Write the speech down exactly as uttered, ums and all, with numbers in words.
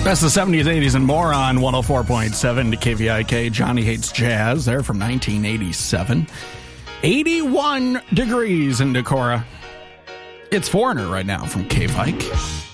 Best of the seventies, eighties, and more on one oh four point seven to K V I K. Johnny Hates Jazz, there from nineteen eighty-seven. eighty-one degrees in Decorah. It's Foreigner right now from K V I K.